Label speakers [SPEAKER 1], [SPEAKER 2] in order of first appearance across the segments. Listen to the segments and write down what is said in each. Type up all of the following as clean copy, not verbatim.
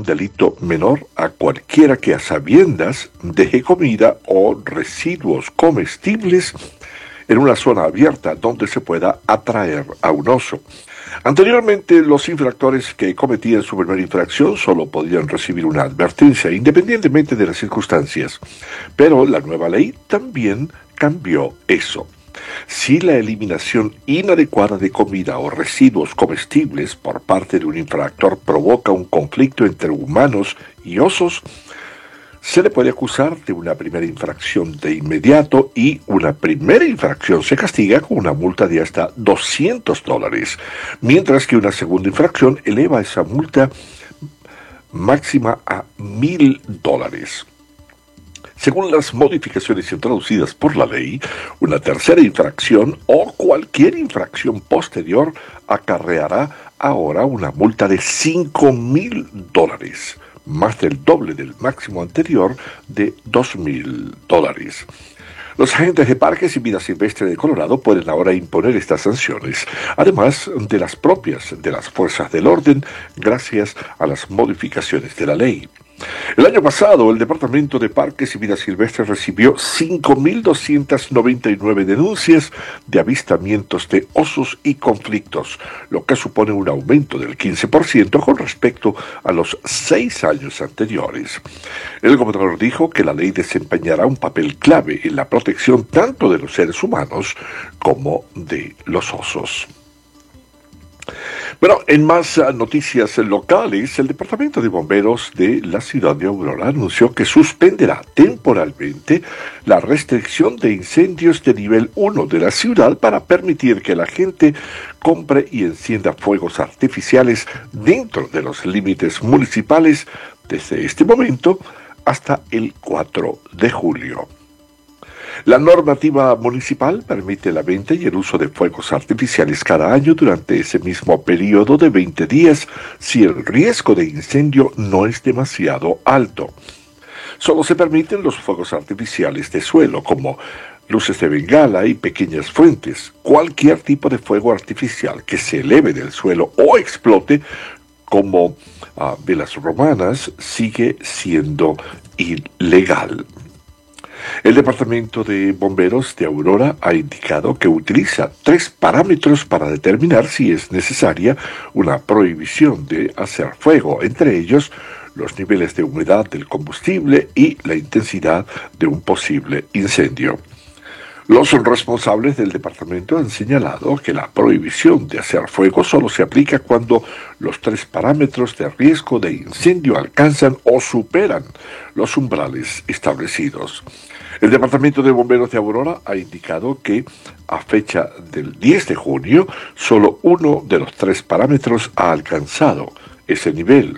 [SPEAKER 1] un delito menor a cualquiera que a sabiendas deje comida o residuos comestibles en una zona abierta donde se pueda atraer a un oso. Anteriormente, los infractores que cometían su primera infracción solo podían recibir una advertencia, independientemente de las circunstancias. Pero la nueva ley también cambió eso. Si la eliminación inadecuada de comida o residuos comestibles por parte de un infractor provoca un conflicto entre humanos y osos, se le puede acusar de una primera infracción de inmediato, y una primera infracción se castiga con una multa de hasta $200, mientras que una segunda infracción eleva esa multa máxima a $1,000. Según las modificaciones introducidas por la ley, una tercera infracción o cualquier infracción posterior acarreará ahora una multa de $5,000, más del doble del máximo anterior de $2,000. Los agentes de parques y vida silvestre de Colorado pueden ahora imponer estas sanciones, además de las propias de las fuerzas del orden, gracias a las modificaciones de la ley. El año pasado, el Departamento de Parques y Vida Silvestre recibió 5,299 denuncias de avistamientos de osos y conflictos, lo que supone un aumento del 15% con respecto a los 6 años anteriores. El gobernador dijo que la ley desempeñará un papel clave en la protección tanto de los seres humanos como de los osos. Bueno, en más noticias locales, el Departamento de Bomberos de la ciudad de Aurora anunció que suspenderá temporalmente la restricción de incendios de nivel 1 de la ciudad para permitir que la gente compre y encienda fuegos artificiales dentro de los límites municipales desde este momento hasta el 4 de julio. La normativa municipal permite la venta y el uso de fuegos artificiales cada año durante ese mismo periodo de 20 días si el riesgo de incendio no es demasiado alto. Solo se permiten los fuegos artificiales de suelo, como luces de bengala y pequeñas fuentes. Cualquier tipo de fuego artificial que se eleve del suelo o explote, como velas romanas, sigue siendo ilegal. El Departamento de Bomberos de Aurora ha indicado que utiliza 3 parámetros para determinar si es necesaria una prohibición de hacer fuego, entre ellos los niveles de humedad del combustible y la intensidad de un posible incendio. Los responsables del departamento han señalado que la prohibición de hacer fuego solo se aplica cuando los 3 parámetros de riesgo de incendio alcanzan o superan los umbrales establecidos. El Departamento de Bomberos de Aurora ha indicado que, a fecha del 10 de junio, solo uno de los 3 parámetros ha alcanzado ese nivel.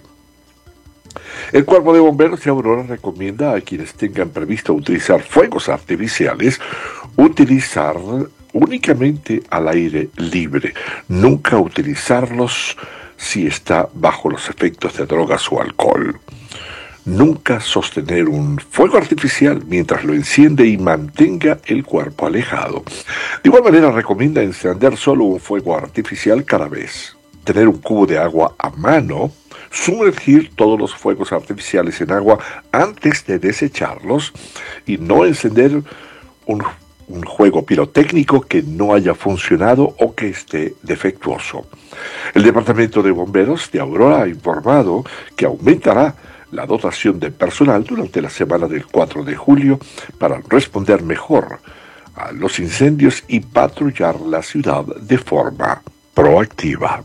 [SPEAKER 1] El Cuerpo de Bomberos de Aurora recomienda a quienes tengan previsto utilizar fuegos artificiales utilizar únicamente al aire libre, nunca utilizarlos si está bajo los efectos de drogas o alcohol. Nunca sostener un fuego artificial mientras lo enciende y mantenga el cuerpo alejado. De igual manera recomienda encender solo un fuego artificial cada vez. Tener un cubo de agua a mano, sumergir todos los fuegos artificiales en agua antes de desecharlos y no encender un juego pirotécnico que no haya funcionado o que esté defectuoso. El Departamento de Bomberos de Aurora ha informado que aumentará la dotación de personal durante la semana del 4 de julio para responder mejor a los incendios y patrullar la ciudad de forma proactiva.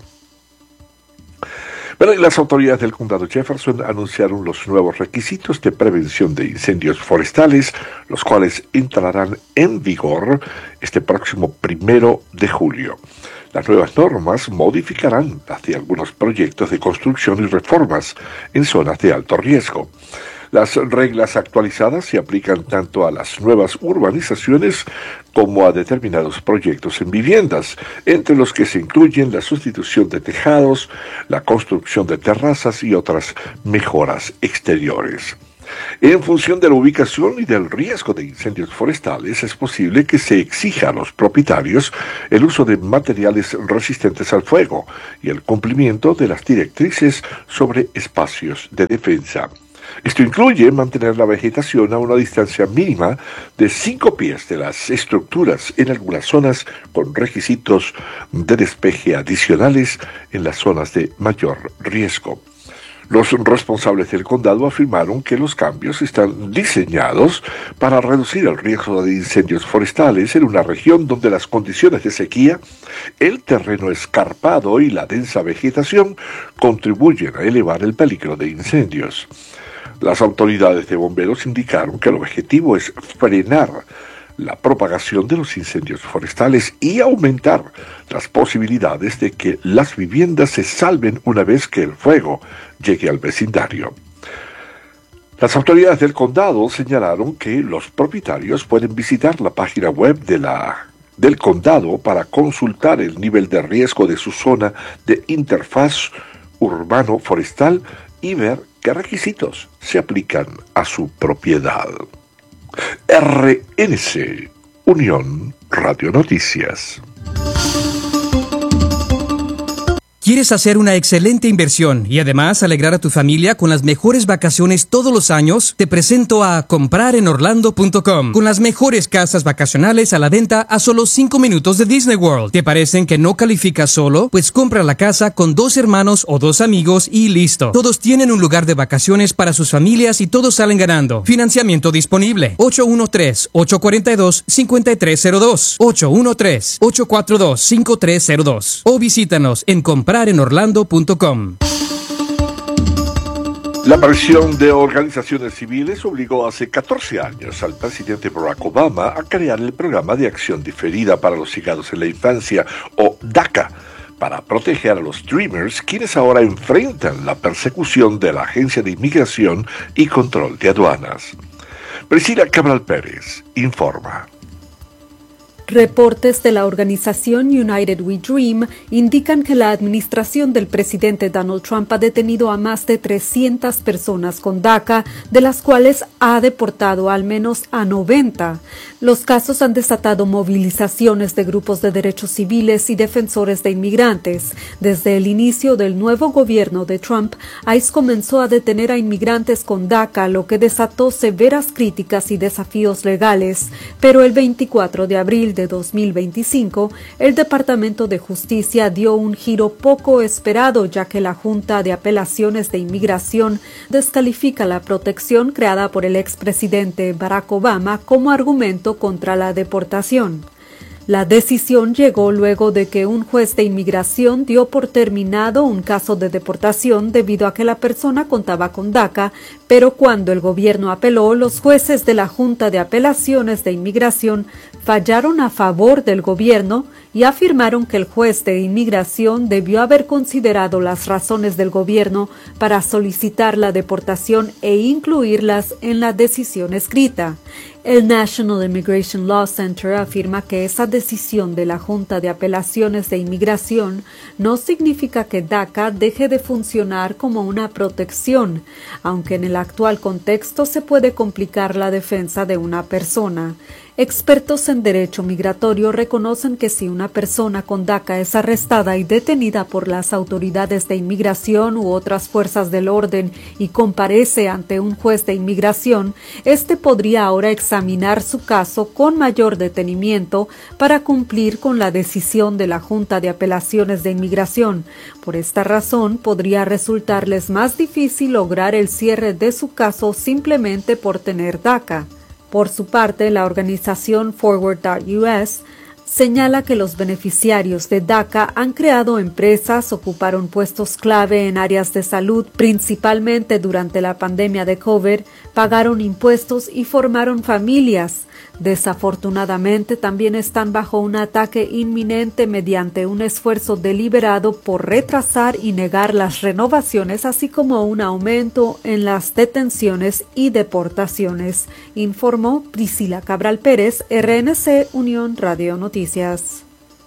[SPEAKER 1] Bueno, y las autoridades del condado Jefferson anunciaron los nuevos requisitos de prevención de incendios forestales, los cuales entrarán en vigor este próximo 1 de julio. Las nuevas normas modificarán las de algunos proyectos de construcción y reformas en zonas de alto riesgo. Las reglas actualizadas se aplican tanto a las nuevas urbanizaciones como a determinados proyectos en viviendas, entre los que se incluyen la sustitución de tejados, la construcción de terrazas y otras mejoras exteriores. En función de la ubicación y del riesgo de incendios forestales, es posible que se exija a los propietarios el uso de materiales resistentes al fuego y el cumplimiento de las directrices sobre espacios de defensa. Esto incluye mantener la vegetación a una distancia mínima de 5 pies de las estructuras en algunas zonas con requisitos de despeje adicionales en las zonas de mayor riesgo. Los responsables del condado afirmaron que los cambios están diseñados para reducir el riesgo de incendios forestales en una región donde las condiciones de sequía, el terreno escarpado y la densa vegetación contribuyen a elevar el peligro de incendios. Las autoridades de bomberos indicaron que el objetivo es frenar la propagación de los incendios forestales y aumentar las posibilidades de que las viviendas se salven una vez que el fuego llegue al vecindario. Las autoridades del condado señalaron que los propietarios pueden visitar la página web del condado para consultar el nivel de riesgo de su zona de interfaz urbano-forestal y ver qué requisitos se aplican a su propiedad. RNC, Unión Radio Noticias.
[SPEAKER 2] ¿Quieres hacer una excelente inversión y además alegrar a tu familia con las mejores vacaciones todos los años? Te presento a comprarenorlando.com, con las mejores casas vacacionales a la venta a solo 5 minutos de Disney World. ¿Te parecen que no calificas solo? Pues compra la casa con 2 hermanos o 2 amigos y listo. Todos tienen un lugar de vacaciones para sus familias y todos salen ganando. Financiamiento disponible. 813-842-5302. 813-842-5302. O visítanos en comprarenorlando.com.
[SPEAKER 1] La presión de organizaciones civiles obligó hace 14 años al presidente Barack Obama a crear el Programa de Acción Diferida para los Llegados en la Infancia, o DACA, para proteger a los Dreamers, quienes ahora enfrentan la persecución de la Agencia de Inmigración y Control de Aduanas. Priscila Cabral Pérez informa.
[SPEAKER 3] Reportes de la organización United We Dream indican que la administración del presidente Donald Trump ha detenido a más de 300 personas con DACA, de las cuales ha deportado al menos a 90. Los casos han desatado movilizaciones de grupos de derechos civiles y defensores de inmigrantes. Desde el inicio del nuevo gobierno de Trump, ICE comenzó a detener a inmigrantes con DACA, lo que desató severas críticas y desafíos legales, pero el 24 de abril de 2025, el Departamento de Justicia dio un giro poco esperado, ya que la Junta de Apelaciones de Inmigración descalifica la protección creada por el expresidente Barack Obama como argumento contra la deportación. La decisión llegó luego de que un juez de inmigración dio por terminado un caso de deportación debido a que la persona contaba con DACA, pero cuando el gobierno apeló, los jueces de la Junta de Apelaciones de Inmigración fallaron a favor del gobierno y afirmaron que el juez de inmigración debió haber considerado las razones del gobierno para solicitar la deportación e incluirlas en la decisión escrita. El National Immigration Law Center afirma que esa decisión de la Junta de Apelaciones de Inmigración no significa que DACA deje de funcionar como una protección, aunque en el actual contexto se puede complicar la defensa de una persona. Expertos en derecho migratorio reconocen que si una persona con DACA es arrestada y detenida por las autoridades de inmigración u otras fuerzas del orden y comparece ante un juez de inmigración, este podría ahora examinar su caso con mayor detenimiento para cumplir con la decisión de la Junta de Apelaciones de Inmigración. Por esta razón, podría resultarles más difícil lograr el cierre de su caso simplemente por tener DACA. Por su parte, la organización Forward.us señala que los beneficiarios de DACA han creado empresas, ocuparon puestos clave en áreas de salud, principalmente durante la pandemia de COVID, pagaron impuestos y formaron familias. Desafortunadamente, también están bajo un ataque inminente mediante un esfuerzo deliberado por retrasar y negar las renovaciones, así como un aumento en las detenciones y deportaciones, informó Priscila Cabral Pérez, RNC Unión Radio Noticias.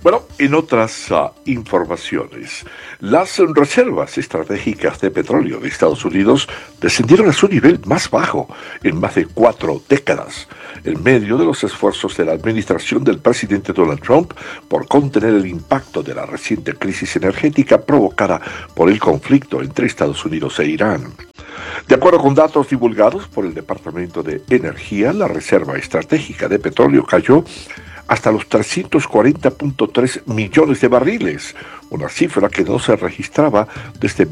[SPEAKER 1] Bueno, en otras informaciones, las reservas estratégicas de petróleo de Estados Unidos descendieron a su nivel más bajo en más de 4 décadas, en medio de los esfuerzos de la administración del presidente Donald Trump por contener el impacto de la reciente crisis energética provocada por el conflicto entre Estados Unidos e Irán. De acuerdo con datos divulgados por el Departamento de Energía, la reserva estratégica de petróleo cayó hasta los 340.3 millones de barriles, una cifra que no se registraba desde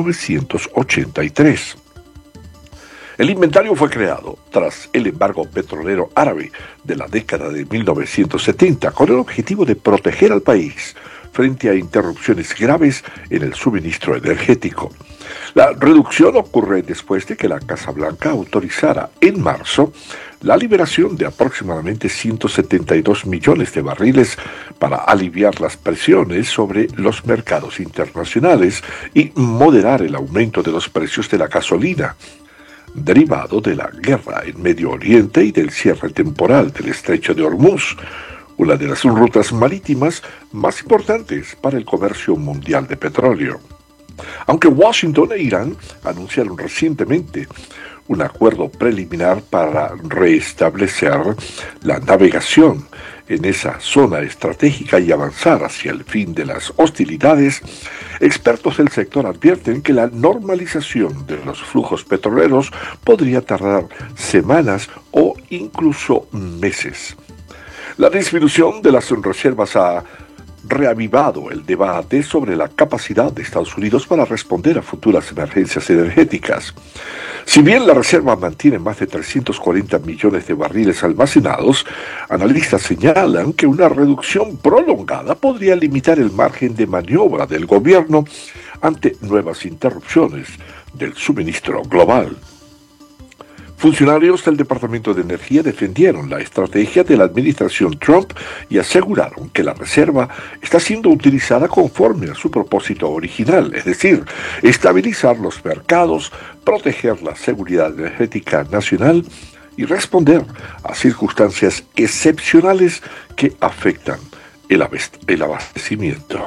[SPEAKER 1] 1983. El inventario fue creado tras el embargo petrolero árabe de la década de 1970 con el objetivo de proteger al país frente a interrupciones graves en el suministro energético. La reducción ocurre después de que la Casa Blanca autorizara en marzo la liberación de aproximadamente 172 millones de barriles para aliviar las presiones sobre los mercados internacionales y moderar el aumento de los precios de la gasolina, derivado de la guerra en Medio Oriente y del cierre temporal del Estrecho de Hormuz, una de las rutas marítimas más importantes para el comercio mundial de petróleo. Aunque Washington e Irán anunciaron recientemente un acuerdo preliminar para restablecer la navegación en esa zona estratégica y avanzar hacia el fin de las hostilidades, expertos del sector advierten que la normalización de los flujos petroleros podría tardar semanas o incluso meses. La disminución de las reservas ha reavivado el debate sobre la capacidad de Estados Unidos para responder a futuras emergencias energéticas. Si bien la reserva mantiene más de 340 millones de barriles almacenados, analistas señalan que una reducción prolongada podría limitar el margen de maniobra del gobierno ante nuevas interrupciones del suministro global. Funcionarios del Departamento de Energía defendieron la estrategia de la administración Trump y aseguraron que la reserva está siendo utilizada conforme a su propósito original, es decir, estabilizar los mercados, proteger la seguridad energética nacional y responder a circunstancias excepcionales que afectan el abastecimiento.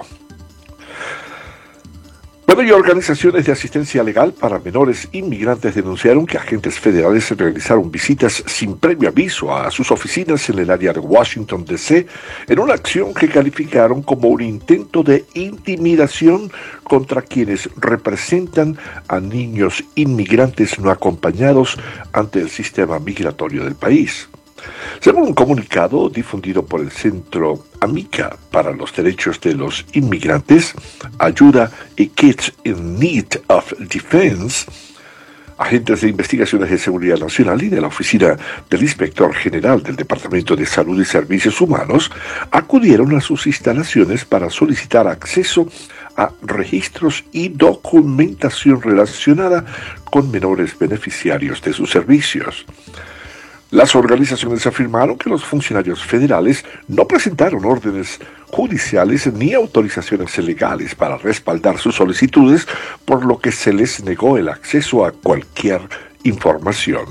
[SPEAKER 1] Bueno, y organizaciones de asistencia legal para menores inmigrantes denunciaron que agentes federales realizaron visitas sin previo aviso a sus oficinas en el área de Washington, D.C., en una acción que calificaron como un intento de intimidación contra quienes representan a niños inmigrantes no acompañados ante el sistema migratorio del país. Según un comunicado difundido por el Centro Amica para los Derechos de los Inmigrantes, Ayuda y Kids in Need of Defense, agentes de investigaciones de seguridad nacional y de la oficina del Inspector General del Departamento de Salud y Servicios Humanos acudieron a sus instalaciones para solicitar acceso a registros y documentación relacionada con menores beneficiarios de sus servicios. Las organizaciones afirmaron que los funcionarios federales no presentaron órdenes judiciales ni autorizaciones legales para respaldar sus solicitudes, por lo que se les negó el acceso a cualquier información.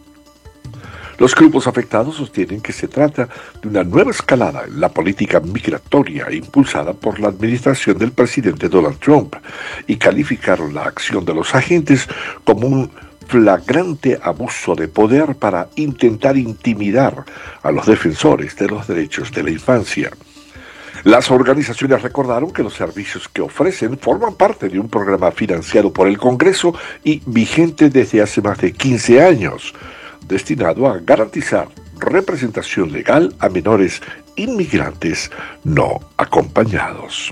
[SPEAKER 1] Los grupos afectados sostienen que se trata de una nueva escalada en la política migratoria impulsada por la administración del presidente Donald Trump y calificaron la acción de los agentes como un flagrante abuso de poder para intentar intimidar a los defensores de los derechos de la infancia. Las organizaciones recordaron que los servicios que ofrecen forman parte de un programa financiado por el Congreso y vigente desde hace más de 15 años, destinado a garantizar representación legal a menores inmigrantes no acompañados.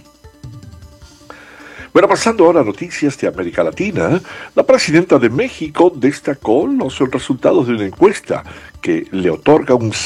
[SPEAKER 1] Bueno, pasando ahora a noticias de América Latina, la presidenta de México destacó los resultados de una encuesta que le otorga un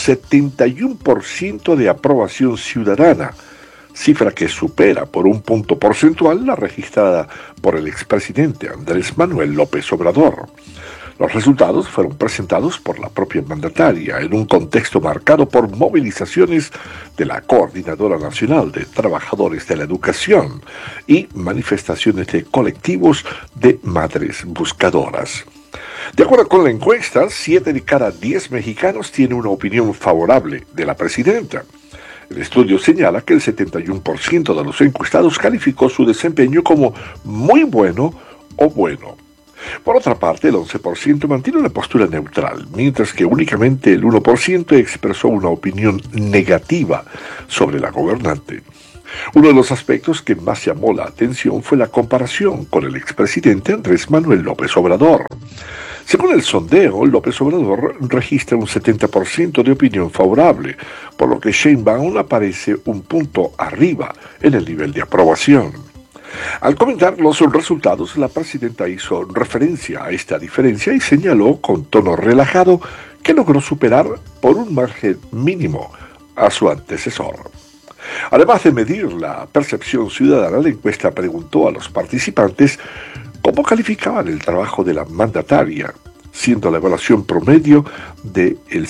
[SPEAKER 1] 71% de aprobación ciudadana, cifra que supera por un punto porcentual la registrada por el expresidente Andrés Manuel López Obrador. Los resultados fueron presentados por la propia mandataria en un contexto marcado por movilizaciones de la Coordinadora Nacional de Trabajadores de la Educación y manifestaciones de colectivos de madres buscadoras. De acuerdo con la encuesta, 7 de cada 10 mexicanos tienen una opinión favorable de la presidenta. El estudio señala que el 71% de los encuestados calificó su desempeño como muy bueno o bueno. Por otra parte, el 11% mantiene una postura neutral, mientras que únicamente el 1% expresó una opinión negativa sobre la gobernante. Uno de los aspectos que más llamó la atención fue la comparación con el expresidente Andrés Manuel López Obrador. Según el sondeo, López Obrador registra un 70% de opinión favorable, por lo que Sheinbaum aparece un punto arriba en el nivel de aprobación. Al comentar los resultados, la presidenta hizo referencia a esta diferencia y señaló con tono relajado que logró superar por un margen mínimo a su antecesor. Además de medir la percepción ciudadana, la encuesta preguntó a los participantes cómo calificaban el trabajo de la mandataria, siendo la evaluación promedio de el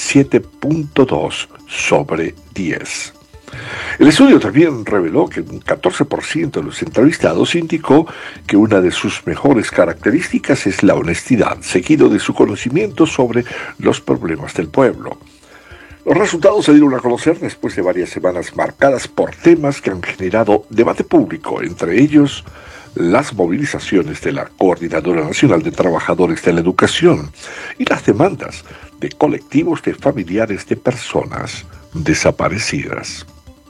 [SPEAKER 1] 7.2 sobre 10. El estudio también reveló que un 14% de los entrevistados indicó que una de sus mejores características es la honestidad, seguido de su conocimiento sobre los problemas del pueblo. Los resultados se dieron a conocer después de varias semanas marcadas por temas que han generado debate público, entre ellos las movilizaciones de la Coordinadora Nacional de Trabajadores de la Educación y las demandas de colectivos de familiares de personas desaparecidas.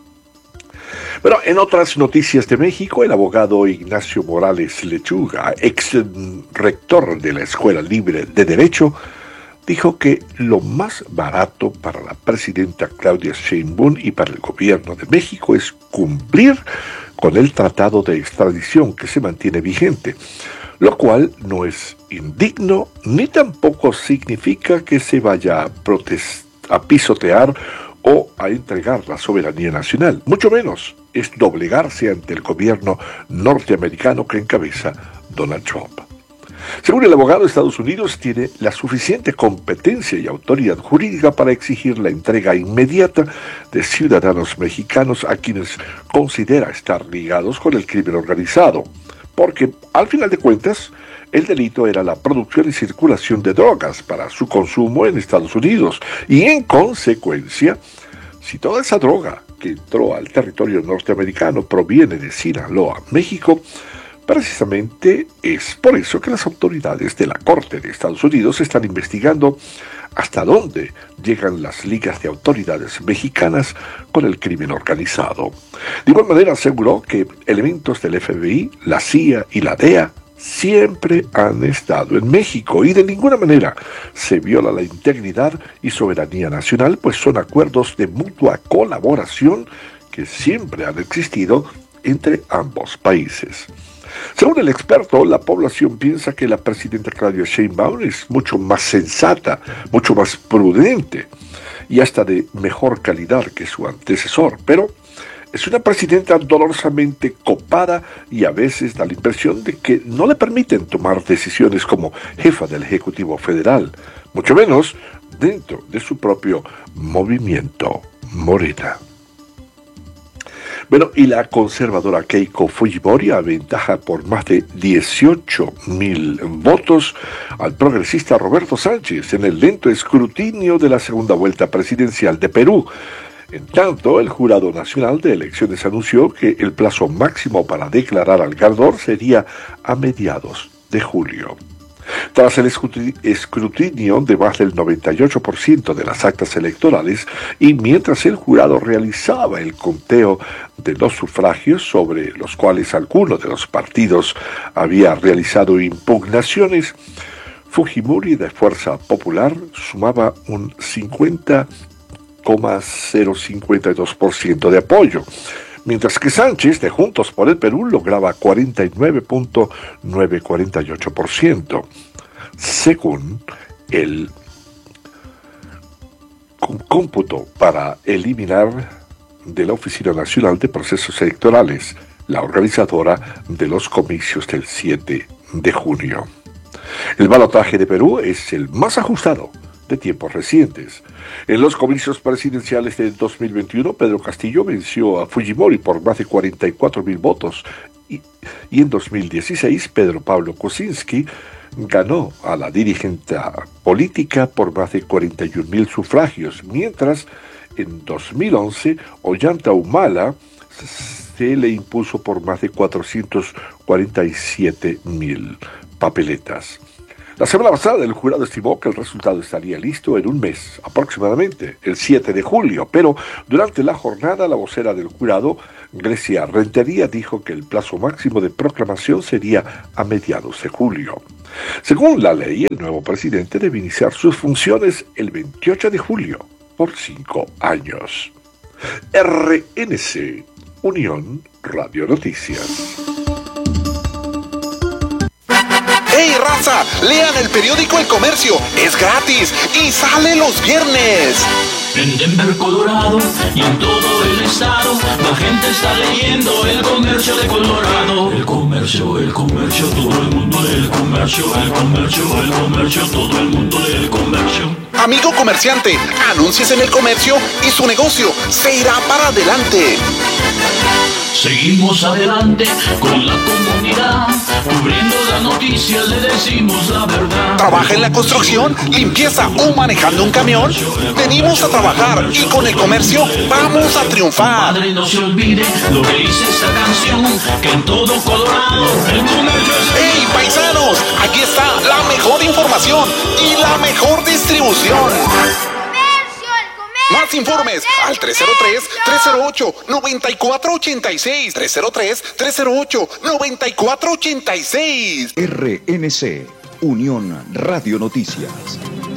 [SPEAKER 1] Pero en otras noticias de México, el abogado Ignacio Morales Lechuga, ex rector de la Escuela Libre de Derecho, dijo que lo más barato para la presidenta Claudia Sheinbaum y para el gobierno de México es cumplir con el tratado de extradición que se mantiene vigente, lo cual no es indigno ni tampoco significa que se vaya a pisotear o a entregar la soberanía nacional, mucho menos es doblegarse ante el gobierno norteamericano que encabeza Donald Trump. Según el abogado, Estados Unidos tiene la suficiente competencia y autoridad jurídica para exigir la entrega inmediata de ciudadanos mexicanos a quienes considera estar ligados con el crimen organizado, porque, al final de cuentas, el delito era la producción y circulación de drogas para su consumo en Estados Unidos, y en consecuencia, si toda esa droga que entró al territorio norteamericano proviene de Sinaloa, México, precisamente es por eso que las autoridades de la Corte de Estados Unidos están investigando hasta dónde llegan las ligas de autoridades mexicanas con el crimen organizado. De igual manera aseguró que elementos del FBI, la CIA y la DEA siempre han estado en México y de ninguna manera se viola la integridad y soberanía nacional, pues son acuerdos de mutua colaboración que siempre han existido entre ambos países. Según el experto, la población piensa que la presidenta Claudia Sheinbaum es mucho más sensata, mucho más prudente y hasta de mejor calidad que su antecesor, pero es una presidenta dolorosamente copada y a veces da la impresión de que no le permiten tomar decisiones como jefa del Ejecutivo Federal, mucho menos dentro de su propio movimiento Morena. Bueno, y la conservadora Keiko Fujimori aventaja por más de 18,000 votos al progresista Roberto Sánchez en el lento escrutinio de la segunda vuelta presidencial de Perú. En tanto, el Jurado Nacional de Elecciones anunció que el plazo máximo para declarar al ganador sería a mediados de julio. Tras el escrutinio de más del 98% de las actas electorales y mientras el jurado realizaba el conteo de los sufragios sobre los cuales alguno de los partidos había realizado impugnaciones, Fujimori de Fuerza Popular sumaba un 50,052% de apoyo, mientras que Sánchez de Juntos por el Perú lograba 49,948%, según el cómputo para eliminar de la Oficina Nacional de Procesos Electorales, la organizadora de los comicios del 7 de junio. El balotaje de Perú es el más ajustado de tiempos recientes. En los comicios presidenciales de 2021, Pedro Castillo venció a Fujimori por más de 44,000 votos y en 2016, Pedro Pablo Kuczynski ganó a la dirigente política por más de 41,000 sufragios, mientras en 2011, Ollanta Humala se le impuso por más de 447.000 papeletas. La semana pasada el jurado estimó que el resultado estaría listo en un mes, aproximadamente el 7 de julio, pero durante la jornada la vocera del jurado, Grecia Rentería, dijo que el plazo máximo de proclamación sería a mediados de julio. Según la ley, el nuevo presidente debe iniciar sus funciones el 28 de julio, por 5 años. RNC, Unión Radio Noticias.
[SPEAKER 4] ¡Hey, raza! Lean el periódico El Comercio. Es gratis y sale los viernes.
[SPEAKER 5] En Denver, Colorado y en todo el estado, la gente está leyendo El Comercio de Colorado. El comercio, todo el mundo del comercio. El comercio, todo el mundo del comercio.
[SPEAKER 4] Amigo comerciante, anuncies en El Comercio y su negocio se irá para adelante.
[SPEAKER 5] Seguimos adelante con la comunidad, cubriendo las noticias, le decimos la verdad.
[SPEAKER 4] ¿Trabaja en la construcción, limpieza o manejando un camión? Venimos a trabajar y con El Comercio vamos a triunfar.
[SPEAKER 5] Padre, no se olvide lo que dice esta canción, que en todo Colorado El Comercio es...
[SPEAKER 4] ¡Hey, paisanos! Aquí está la mejor información y la mejor distribución. Más informes al 303-308-9486. 303-308-9486.
[SPEAKER 6] RNC, Unión Radio Noticias.